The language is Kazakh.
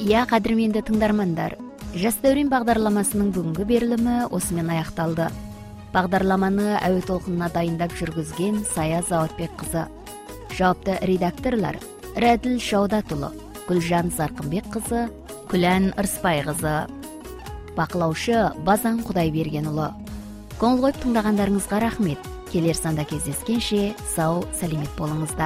Я кадырменді тыңдармандар, Жас дәурен бағдарламасының бүгінгі берілімі осымен аяқталды. Бағдарламаны әуе толқынына дайындап жүргізген Сая Заватбек қызы. Жауапты редакторлар Рәділ Шаудатұлы, Гүлжан Зарқынбек қызы, Күлән Ырыспай қызы. Бақылаушы Базан Құдайбергенұлы. Көңіл қойып тыңдағандарыңызға рахмет. Келер санда кездескенше сау, сәлемет болыңыздар.